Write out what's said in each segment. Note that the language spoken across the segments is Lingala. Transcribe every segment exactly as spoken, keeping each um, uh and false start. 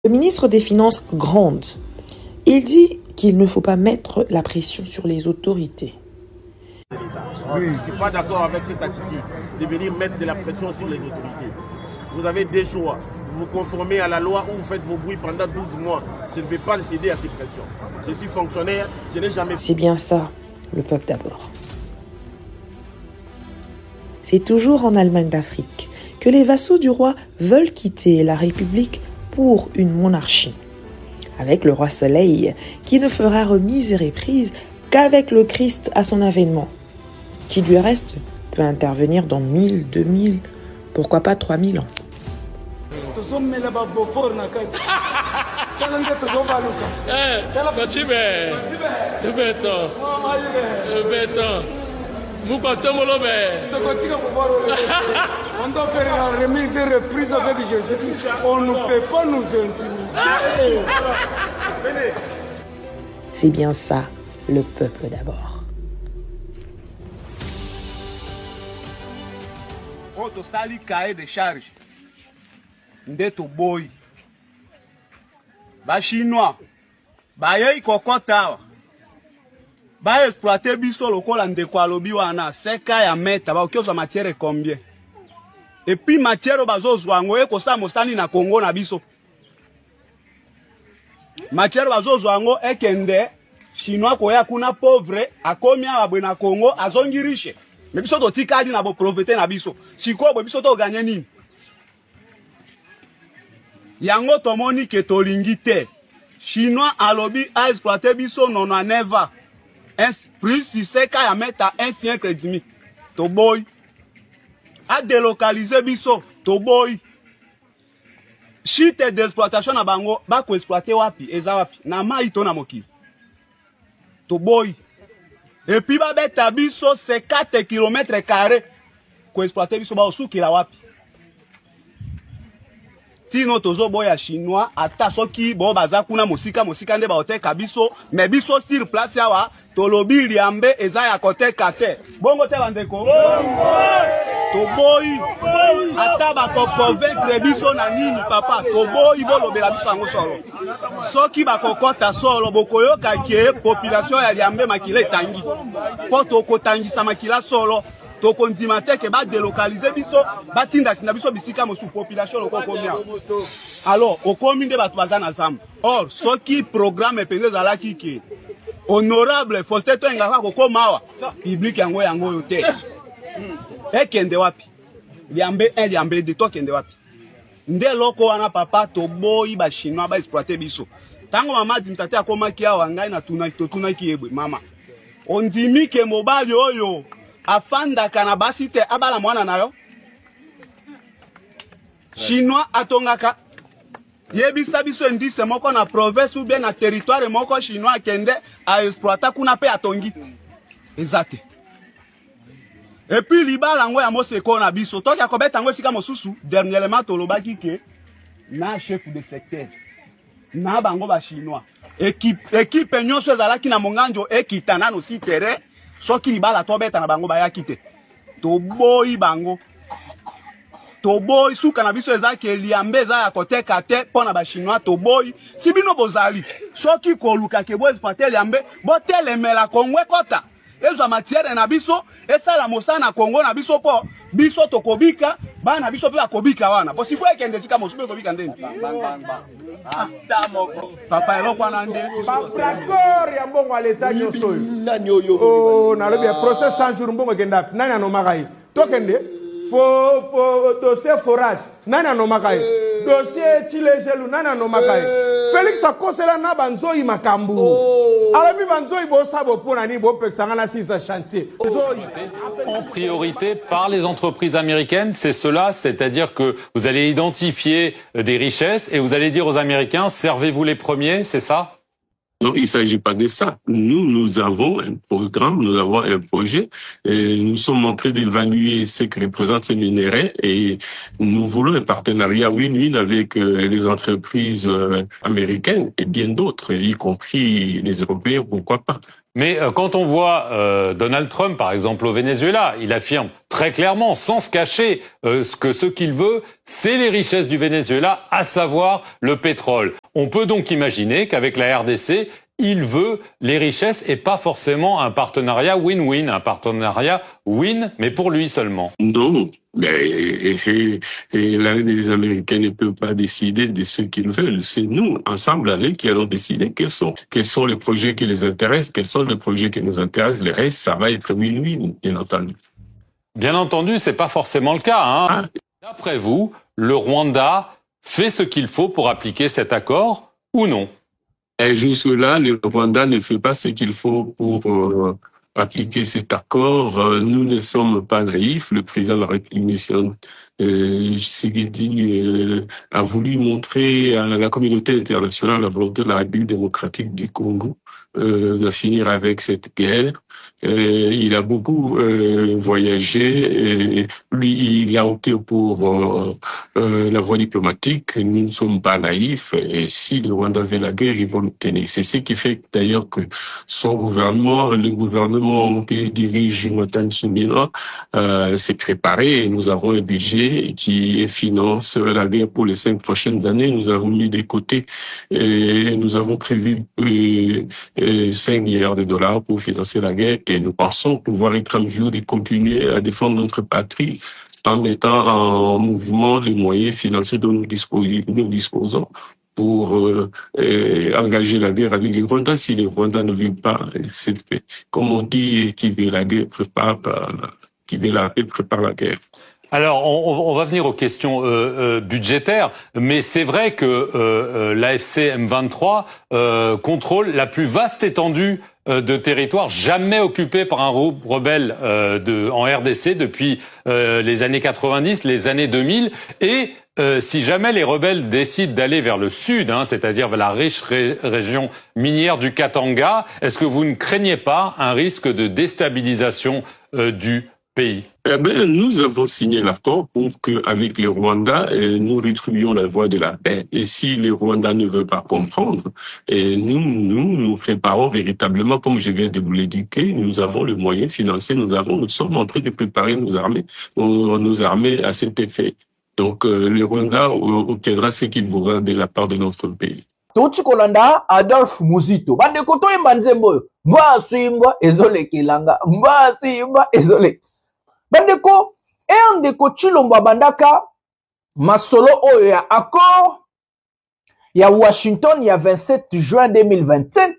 Le ministre des Finances gronde. Il dit qu'il ne faut pas mettre la pression sur les autorités. Oui, je ne suis pas d'accord avec cette attitude de venir mettre de la pression sur les autorités. Vous avez des choix. Vous vous conformez à la loi ou vous faites vos bruits pendant douze mois. Je ne vais pas céder à ces pressions. Je suis fonctionnaire, je n'ai jamais... C'est bien ça, le peuple d'abord. C'est toujours en Allemagne d'Afrique que les vassaux du roi veulent quitter la République pour une monarchie. Avec le roi Soleil, qui ne fera remise et reprise qu'avec le Christ à son avènement, qui du reste peut intervenir dans mille, deux mille, pourquoi pas trois mille ans. On doit faire la remise et reprise avec Jésus. On ne peut pas nous intimider. C'est bien ça, le peuple d'abord. Quand on sali cahier de charge, ndeto boy, ba chinois, ba yei kokota, ba exploiter biso lokola ndeko alobi wana seka ya meta ba okioza matière combien? Et puis matière bazozwa ngo eko sa mosani na Congo na biso. Matière bazozwa ngo ekende chinois koya kuna pauvre akomi abwe na Congo azongi riche. Mais biso to tikadi na bo profiter na biso. Siko bo biso to gagner nini? Yango tomoni ke tolingi te. Chinois alobi a exploiter biso nona neva. Un plus si seka ya meta un siècle et demi. To boy. A délocaliser biso to boy. Chite d'exploitation na bango ba ko exploiter wapi eza wapi na mai to na mokili. To boy. Et puis ba beta biso cinquante kilomètres carrés ko exploiter biso ba osuki la wapi. Tino tozo boya chinois ata soki bo baza kuna mosika mosika nde ba oteka biso mais biso sur place yawa tolobi liambe eza ya kote kate bongo te bandeko to boy ata ba ko convaincre biso na nini papa to boy bolobela biso ngo solo soki ba kokota solo bokoyoka ke population ya liambe makile tangi po to kotangisa makila solo to kondima te ke ba délocaliser biso ba tinda sina biso bisika mosu population lokoko mia alors okomi nde bato bazana zamba or soki programme pende zala kiki honorable Faustin Toengaka kokomawa public yango yango yote ekende wapi liambe un liambe de to kende wapi nde loko wana papa to boyi ba chinois ba exploiter biso tango mama dimtate akomaki awa ngai na tuna to tuna kiebwe mama ondimi ke mobali oyo afanda kana basite abala mwana nayo chinois atongaka yebisa biso ndise moko na province ou bien na territoire moko chinois kende a exploiter kuna pe atongi ezate. Et puis libala ngo ya moseko na biso toki akobeta ngo sika mosusu dernièrement tolobaki ke na chef de secteur na bango ba chinois équipe équipe nyonso ezalaki na monganjo ekitana no si terrain soki libala tobeta na bango ba yakite to boyi bango to boy suka na biso ezaki eliambe za ya kote kate pona ba chinois to boy sibino bozali soki koluka ke bo exploiter eliambe bo telemela kongwe kota ezo matière na biso esala mosana Congo na biso po biso tokobika bana biso pe akobika wana bo sifo ekende sika mosupe kobika ndeni papa eloko wana nde d'accord ya mbongo à l'état nyoso nani oyo oh na lobi procès cent jours mbongo kenda nani anomakai tokende fo fo dossier forage nani anomakai dossier chilejelu nani anomakai Félix akosela na banzoi makambu alami banzoi bo sabo pona ni bo pexanga na six chantier en priorité par les entreprises américaines, c'est cela, c'est-à-dire que vous allez identifier des richesses et vous allez dire aux Américains servez-vous les premiers, c'est ça? Non, il ne s'agit pas de ça. Nous, nous avons un programme, nous avons un projet, et nous sommes en train d'évaluer ce que représentent ces minéraux et nous voulons un partenariat win-win avec euh, les entreprises euh, américaines et bien d'autres, y compris les Européens, pourquoi pas. Mais euh, quand on voit euh, Donald Trump, par exemple, au Venezuela, il affirme très clairement, sans se cacher, euh, ce que ce qu'il veut, c'est les richesses du Venezuela, à savoir le pétrole. On peut donc imaginer qu'avec la R D C, il veut les richesses et pas forcément un partenariat win-win, un partenariat win, mais pour lui seulement. Non, mais et, et, et là, les Américains ne peuvent pas décider de ce qu'ils veulent. C'est nous, ensemble, avec, qui allons décider quels sont, quels sont les projets qui les intéressent, quels sont les projets qui nous intéressent. Le reste, ça va être win-win, bien entendu. Bien entendu, c'est pas forcément le cas, hein. Ah. D'après vous, le Rwanda fait ce qu'il faut pour appliquer cet accord ou non? Et jusque-là, le Rwanda ne fait pas ce qu'il faut pour euh, appliquer cet accord. Euh, nous ne sommes pas naïfs. Le président de la République, euh, Tshisekedi, euh, a voulu montrer à la communauté internationale la volonté de la République démocratique du Congo euh, de finir avec cette guerre. Euh, il a beaucoup euh, voyagé. Et lui, il a opté pour euh, euh, la voie diplomatique. Nous ne sommes pas naïfs. Et si le Rwanda veut la guerre, ils vont l'obtenir. C'est ce qui fait d'ailleurs que son gouvernement, le gouvernement que dirige Jonathan Tsumila, euh, s'est préparé. Et nous avons un budget qui finance la guerre pour les cinq prochaines années. Nous avons mis de côté et nous avons prévu euh, euh, cinq milliards de dollars pour financer la guerre. Et nous pensons pouvoir être en mesure de continuer à défendre notre patrie en mettant en mouvement les moyens financiers dont nous disposons, nous disposons pour euh, euh, engager la guerre avec les Rwandais. Si les Rwandais ne veulent pas, c'est, comme on dit, qui veut la guerre prépare, qui veut la paix prépare la guerre. Alors, on, on va venir aux questions euh, euh, budgétaires, mais c'est vrai que euh, euh, l'A F C M vingt-trois euh, contrôle la plus vaste étendue euh, de territoire jamais occupée par un rebelle euh, de, en R D C depuis euh, les années quatre-vingt-dix, les années deux mille, et euh, si jamais les rebelles décident d'aller vers le sud, hein, c'est-à-dire vers la riche ré région minière du Katanga, est-ce que vous ne craignez pas un risque de déstabilisation euh, du pays? Eh ben, nous avons signé l'accord pour que, avec les Rwandais, nous rétribuions la voie de la paix. Et si les Rwandais ne veulent pas comprendre, et nous, nous, nous préparons véritablement, comme je viens de vous l'indiquer, nous avons le moyen financier, nous avons, nous sommes en train de préparer nos armées, nos armées à cet effet. Donc, euh, les Rwandais obtiendra ce qu'il voudra de la part de notre pays. Touti kolanda Adolphe Muzito. Bande koto imba nzembo. Mba suimba ezole kilanga. Mba suimba ezole. Bandeko, e ndeko Tshilombo bandaka masolo oyo ya accord ya Washington ya vingt-sept juin deux mille vingt-cinq.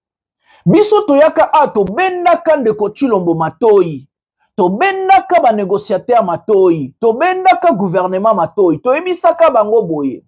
Biso toyaka a to bendaka ndeko Tshilombo matoi. To bendaka ba négociateur matoi. To bendaka gouvernement matoi. To ebisaka bango boye.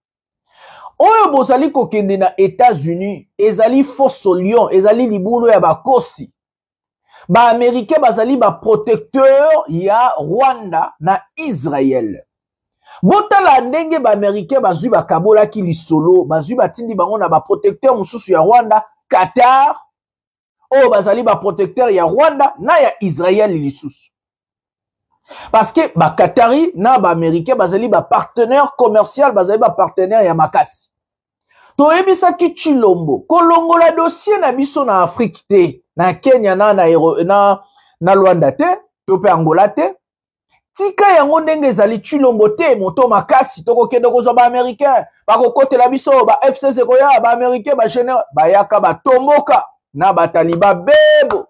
Oyo bozali kokende na États-Unis, ezali fosso lion, ezali libulu ya bakosi. Ba Américain bazali ba protecteur ya Rwanda na Israël. Botala ndenge ba Américain bazui ba kabola ki lisolo, bazui ba tindi bango na ba protecteur mususu ya Rwanda, Qatar. Oh bazali ba protecteur ya Rwanda na ya Israël lisusu. Parce que ba Qatari na ba Américain bazali ba partenaire commercial, bazali ba partenaire ya makasi. To ebisa ki Tshilombo, kolongola dossier na biso na Afrique te. Na Kenya na na na, na Rwanda te, to pe Angola te. Tika yango ndenge ezali Tshilombo te, moto makasi toko kende kozwa ba Américain, ba kokotela biso ba F C Sekoya, ba Américain ba général, ba yaka ba tomboka na ba taliba bebo.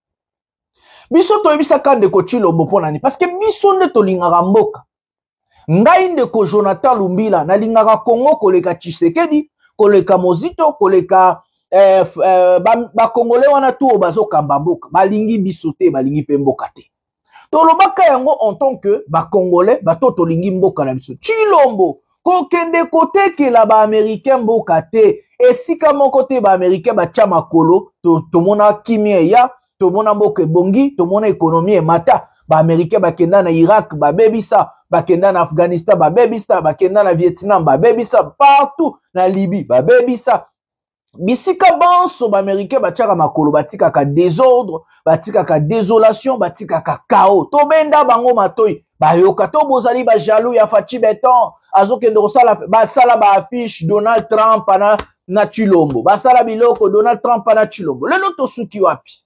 Biso to ebisa kande ko Tshilombo pona ni parce que biso nde to lingaka mboka. Ngai ndeko Jonathan Lumbila na lingaka Congo koleka Tshisekedi, koleka Mozito, koleka Eh, eh, ba, ba Congolais wana tu bazo kamba mboka balingi biso te balingi pe mboka te to lobaka yango en tant que ba Congolais ba to to lingi mboka na biso Tshilombo ko kende kote ke la ba Américain mboka te esika moko te ba Américain ba tia makolo to to mona kimia ya to mona mboka bongi to mona économie e mata ba Américain ba kenda na Irak ba bebisa ba kenda na Afghanistan ba bebisa ba kenda na Vietnam ba bebisa partout na Libye ba bebisa. Bisika banso ba Américain batiaka makolo batika ka désordre, batika ka désolation, batika ka chaos. To benda bango matoi, ba yoka to bozali ba jaloux ya Fachi Beton, azokende kosala ba sala ba affiche Donald Trump na na Chilombo basala biloko Donald Trump na Chilombo lelo tosuki wapi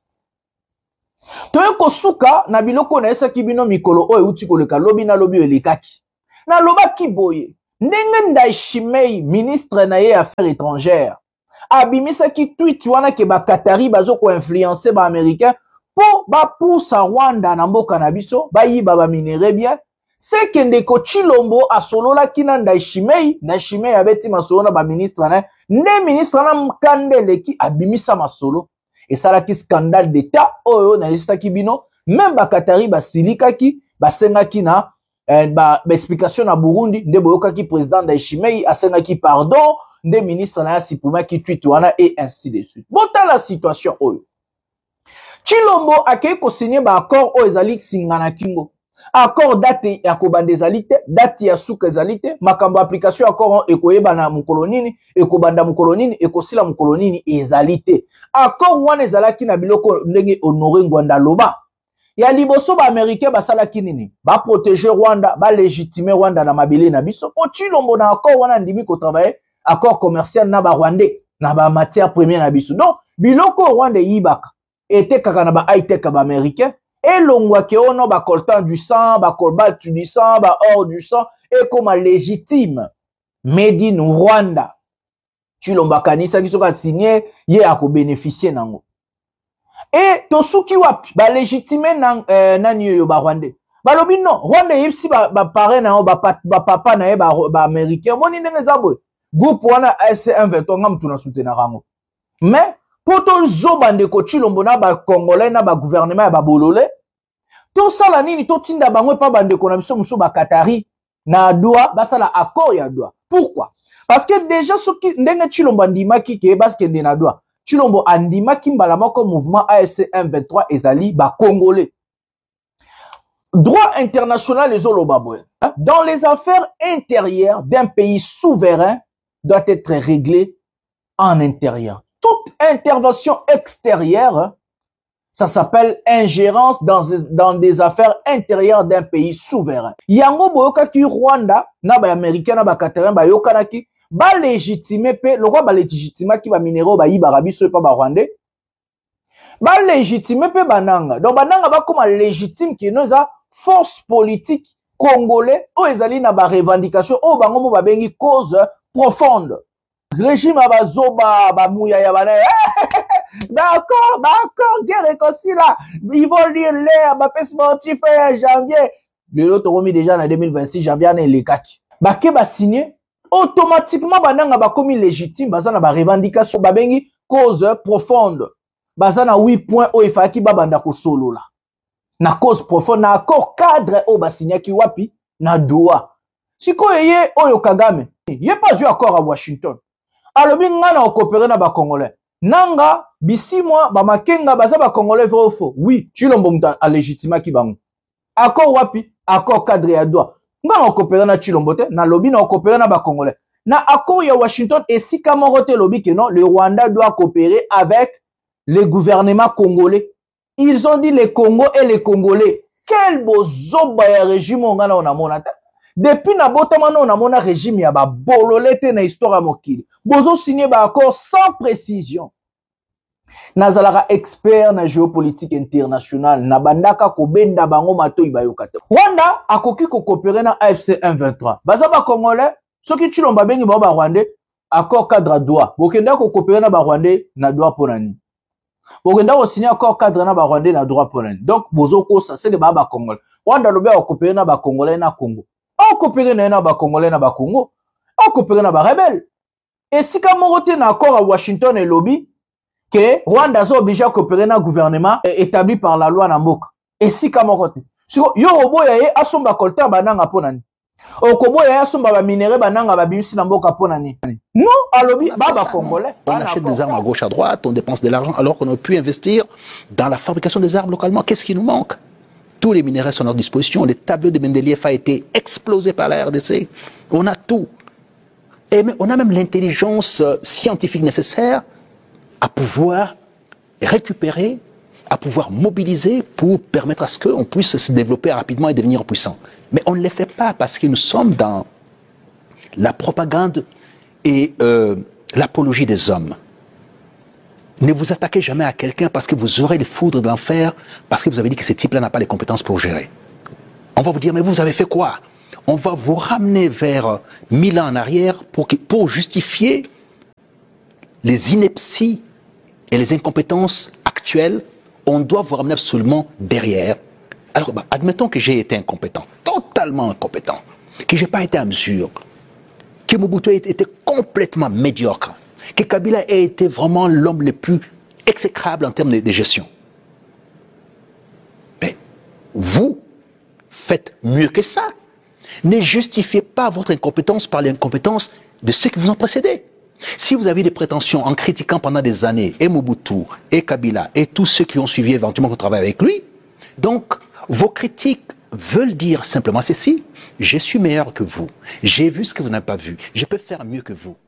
toye kosuka na biloko na esaki bino mikolo oyo uti koleka lobi na lobi elekaki na lobaki boye ndenge Ndayishimiye ministre na ye affaires étrangères abimisaki tweet wana ke ba Qatari bazo ko influencer ba américain po ba poussa Rwanda na mboka na biso ba yiba ba minere bien c'est que ndeko Chilombo asolola kina Ndayishimiye Ndayishimiye abeti masolo na ba ministre na nde ministre na mkandele ki abimisa masolo et ça la ki scandale d'état oyo na estaki bino même ba Qatari ba silikaki ba sengaki na eh, ba, ba explication na Burundi nde boyokaki président Ndayishimiye asengaki pardon nde ministre na sipuma ki tweet wana et ainsi de suite bota la situation oyo Chilombo akei ko signer ba accord oyo ezali singana kingo accord date ya kobanda ezali te date ya suka ezali te makambo application accord ekoyeba na mukolo nini ekobanda mukolo nini ekosila mukolo nini ezali te accord wana ezalaki na biloko ndenge Honoré Ngwanda loba ya liboso ba américain basalaki nini ba protéger Rwanda ba légitimer Rwanda na mabele na biso po Chilombo na accord wana ndimi ko travailler accord commercial na ba Rwandais na ba matière première na biso donc biloko Rwanda yibaka était kaka na ba high tech ba américain et longwa ke ono ba coltan du sang ba cobalt du sang ba or du sang et comme légitime made in Rwanda Chilombo kanisa ki soka signé ye ako bénéficier nango et tosuki wapi ba légitimer na euh, nani yo ba Rwandais ba lobi non Rwanda yipsi ba ba parrain na ba, ba papa na ye ba, ba américain moni ndenge zabwe groupe wana A F C M vingt-trois ngam tuna soutenir rango mais poto zoba ndeko Chilombo na ba congolais na ba gouvernement ya ba bolole to sala nini to tinda bangwe pa bandeko na biso muso ba Qatari na doa basala accord ya doa pourquoi parce que déjà soki ndenge Chilombo andimaki ke parce que na doa Chilombo andimaki mbala moko mouvement A F C M vingt-trois ezali ba congolais droit international les olobabwe dans les affaires intérieures d'un pays souverain doit être réglé en intérieur. Toute intervention extérieure, ça s'appelle ingérence dans, dans des affaires intérieures d'un pays souverain. Yango boyoka ki Rwanda, na ba américain, na ba Qatarin, ba yokana ki, ba légitimer pe, le roi ba légitimer ki ba minéraux ba yiba rabi so pa ba Rwandais. Ba légitimer pe bananga. Donc bananga ba comme légitime ki noza force politique congolais, o ezali na ba revendication, o bango mo ba bengi cause profonde. Régime abazoba bamouya ya bana d'accord d'accord guerre réconcilie là ils vont lire l'air ba paix sportif en janvier le lot remis déjà en deux mille vingt-six janvier na les kaki ba ke ba signer automatiquement bananga ba commis légitime bazana ba revendication ba bengi cause profonde bazana huit points o ifaki ba banda ko solo là na cause profonde na accord cadre o ba signer ki wapi na doa siko yeye oyo Kagame yé pas eu accord à Washington alobi ngana okopere na ba congolais nanga bisi moi ba makenga baza ba congolais vrai ou faux oui Chilombo muta a légitima ki bango accord wapi accord cadre ya doa ngana okopere na Chilombo te na lobi na okopere na ba congolais na accord ya Washington et si kamorote lobi que non le Rwanda doit coopérer avec le gouvernement congolais ils ont dit les Congo et les Congolais quel bozoba ya régime ngana on a monata depuis na botamano on a mona régime ya ba bololete na histoire mokili bozo signé ba accord sans précision nazalaka expert na géopolitique internationale na bandaka ko benda bango matoi bayokate Rwanda akoki ko coopérer na A F C M vingt-trois baza ba congolais soki Chilombo bengi ba Rwandais accord cadre droit bokenda ko coopérer na ba Rwandais na droit ponani bokenda ko signer accord cadre na ba Rwandais na droit ponani donc bozo ko ça c'est de ba ba congolais Rwanda lobe ko coopérer na ba congolais na Congo on coopérer na ba congolais na ba Congo on coopérer na ba rebelle et si kamorote na accord à Washington et lobby que Rwanda sont obligés à coopérer na gouvernement établi par la loi na mboka et si kamorote siko yo oboya ye asomba kolta bananga ponani okoboya ye asomba ba minéraux bananga ba bimisi na mboka ponani non à lobby ba ba congolais on achète des armes à gauche à droite on dépense de l'argent alors qu'on aurait pu investir dans la fabrication des armes localement. Qu'est-ce qui nous manque? Tous les minéraux sont à notre disposition. Le tableau de Mendeleev a été explosé par la R D C. On a tout. Et on a même l'intelligence scientifique nécessaire à pouvoir récupérer, à pouvoir mobiliser pour permettre à ce qu'on puisse se développer rapidement et devenir puissant. Mais on ne le fait pas parce que nous sommes dans la propagande et euh, l'apologie des hommes. Ne vous attaquez jamais à quelqu'un parce que vous aurez les foudres de l'enfer, parce que vous avez dit que ce type-là n'a pas les compétences pour gérer. On va vous dire, mais vous avez fait quoi? On va vous ramener vers mille ans en arrière pour, que, pour justifier les inepties et les incompétences actuelles. On doit vous ramener absolument derrière. Alors, bah, admettons que j'ai été incompétent, totalement incompétent, que je n'ai pas été à mesure, que Mobutu ait été complètement médiocre, que Kabila ait été vraiment l'homme le plus exécrable en termes de, de gestion. Mais vous faites mieux que ça. Ne justifiez pas votre incompétence par l'incompétence de ceux qui vous ont précédé. Si vous avez des prétentions en critiquant pendant des années et Mobutu, et Kabila, et tous ceux qui ont suivi éventuellement le travail avec lui, donc vos critiques veulent dire simplement ceci: je suis meilleur que vous, j'ai vu ce que vous n'avez pas vu, je peux faire mieux que vous.